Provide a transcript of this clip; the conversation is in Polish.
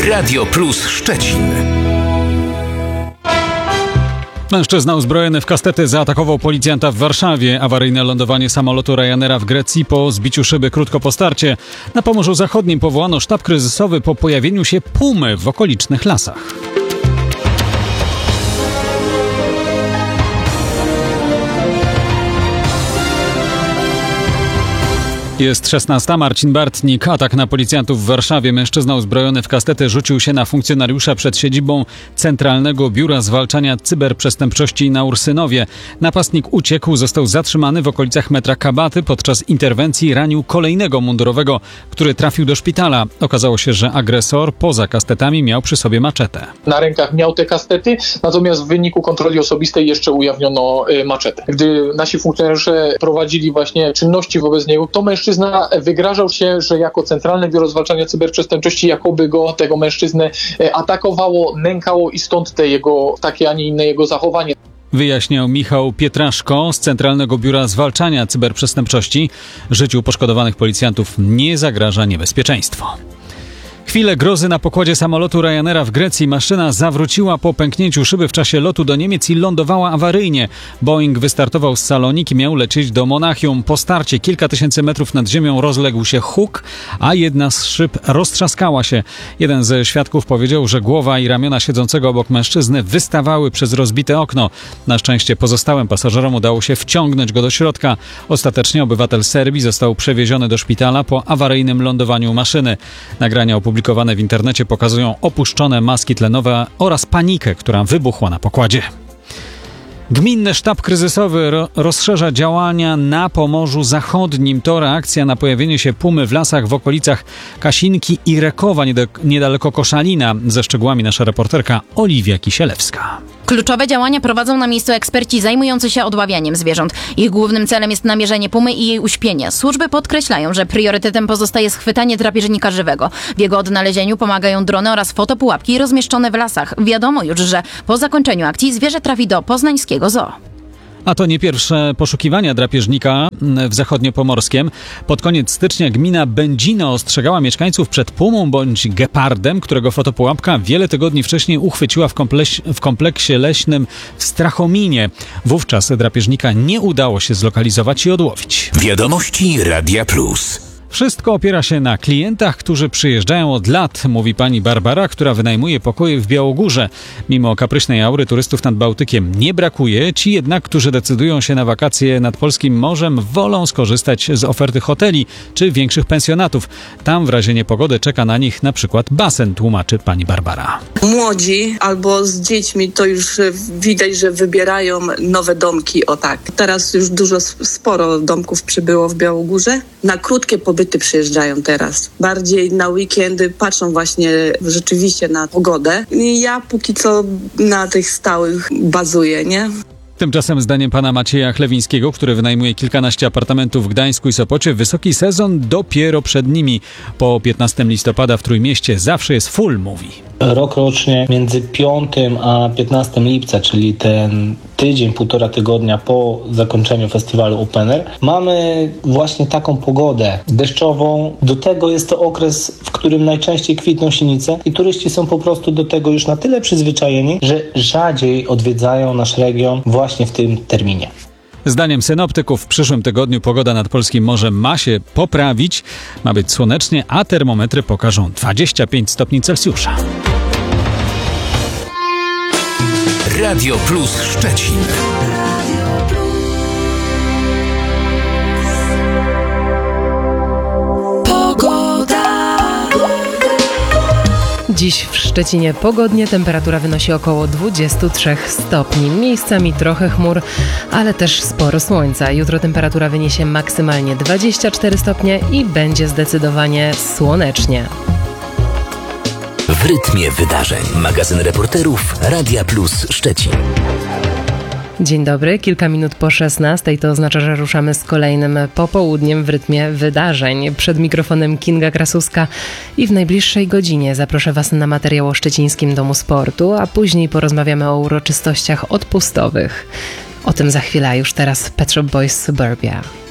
Radio Plus Szczecin. Mężczyzna uzbrojony w kastety zaatakował policjanta w Warszawie. Awaryjne lądowanie samolotu Ryanaira w Grecji po zbiciu szyby krótko po starcie. Na Pomorzu Zachodnim powołano sztab kryzysowy po pojawieniu się pumy w okolicznych lasach. Jest 16. Marcin Bartnik. Atak na policjantów w Warszawie. Mężczyzna uzbrojony w kastety rzucił się na funkcjonariusza przed siedzibą Centralnego Biura Zwalczania Cyberprzestępczości na Ursynowie. Napastnik uciekł, został zatrzymany w okolicach metra Kabaty. Podczas interwencji ranił kolejnego mundurowego, który trafił do szpitala. Okazało się, że agresor poza kastetami miał przy sobie maczetę. Na rękach miał te kastety, natomiast w wyniku kontroli osobistej jeszcze ujawniono maczetę. Gdy nasi funkcjonariusze prowadzili właśnie czynności wobec niego, to mężczyzna wygrażał się, że jako Centralne Biuro Zwalczania Cyberprzestępczości jakoby tego mężczyznę atakowało, nękało i stąd takie, a nie inne jego zachowanie. Wyjaśniał Michał Pietraszko z Centralnego Biura Zwalczania Cyberprzestępczości. Życiu poszkodowanych policjantów nie zagraża niebezpieczeństwo. Chwilę grozy na pokładzie samolotu Ryanaira w Grecji. Maszyna zawróciła po pęknięciu szyby w czasie lotu do Niemiec i lądowała awaryjnie. Boeing wystartował z Saloniki, miał lecieć do Monachium. Po starcie kilka tysięcy metrów nad ziemią rozległ się huk, a jedna z szyb roztrzaskała się. Jeden ze świadków powiedział, że głowa i ramiona siedzącego obok mężczyzny wystawały przez rozbite okno. Na szczęście pozostałym pasażerom udało się wciągnąć go do środka. Ostatecznie obywatel Serbii został przewieziony do szpitala po awaryjnym lądowaniu maszyny. Nagrania opublikowane w internecie pokazują opuszczone maski tlenowe oraz panikę, która wybuchła na pokładzie. Gminny Sztab Kryzysowy rozszerza działania na Pomorzu Zachodnim. To reakcja na pojawienie się pumy w lasach w okolicach Kasinki i Rekowa, niedaleko Koszalina. Ze szczegółami nasza reporterka Oliwia Kisielewska. Kluczowe działania prowadzą na miejscu eksperci zajmujący się odławianiem zwierząt. Ich głównym celem jest namierzenie pumy i jej uśpienie. Służby podkreślają, że priorytetem pozostaje schwytanie drapieżnika żywego. W jego odnalezieniu pomagają drony oraz fotopułapki rozmieszczone w lasach. Wiadomo już, że po zakończeniu akcji zwierzę trafi do poznańskiego zoo. A to nie pierwsze poszukiwania drapieżnika w zachodniopomorskiem. Pod koniec stycznia gmina Będzino ostrzegała mieszkańców przed pumą bądź gepardem, którego fotopułapka wiele tygodni wcześniej uchwyciła w kompleksie leśnym w Strachominie. Wówczas drapieżnika nie udało się zlokalizować i odłowić. Wiadomości Radia Plus. Wszystko opiera się na klientach, którzy przyjeżdżają od lat, mówi pani Barbara, która wynajmuje pokoje w Białogórze. Mimo kapryśnej aury turystów nad Bałtykiem nie brakuje. Ci jednak, którzy decydują się na wakacje nad polskim morzem, wolą skorzystać z oferty hoteli czy większych pensjonatów. Tam w razie niepogody czeka na nich na przykład basen, tłumaczy pani Barbara. Młodzi albo z dziećmi to już widać, że wybierają nowe domki, o tak. Teraz już sporo domków przybyło w Białogórze. Na krótkie pobyty przyjeżdżają teraz. Bardziej na weekendy patrzą właśnie rzeczywiście na pogodę. Ja póki co na tych stałych bazuję, nie? Tymczasem zdaniem pana Macieja Chlewińskiego, który wynajmuje kilkanaście apartamentów w Gdańsku i Sopocie, wysoki sezon dopiero przed nimi. Po 15 listopada w Trójmieście zawsze jest full, mówi. Rokrocznie między 5 a 15 lipca, czyli ten tydzień, półtora tygodnia po zakończeniu festiwalu Open Air, mamy właśnie taką pogodę deszczową. Do tego jest to okres, w którym najczęściej kwitną sinice i turyści są po prostu do tego już na tyle przyzwyczajeni, że rzadziej odwiedzają nasz region właśnie w tym terminie. Zdaniem synoptyków w przyszłym tygodniu pogoda nad polskim morzem ma się poprawić, ma być słonecznie, a termometry pokażą 25 stopni Celsjusza. Radio Plus Szczecin. Dziś w Szczecinie pogodnie, temperatura wynosi około 23 stopni. Miejscami trochę chmur, ale też sporo słońca. Jutro temperatura wyniesie maksymalnie 24 stopnie i będzie zdecydowanie słonecznie. W rytmie wydarzeń. Magazyn reporterów Radia Plus Szczecin. Dzień dobry, kilka minut po 16, to oznacza, że ruszamy z kolejnym popołudniem w rytmie wydarzeń. Przed mikrofonem Kinga Krasuska i w najbliższej godzinie zaproszę Was na materiał o Szczecińskim Domu Sportu, a później porozmawiamy o uroczystościach odpustowych. O tym za chwilę, już teraz Pet Shop Boys Suburbia.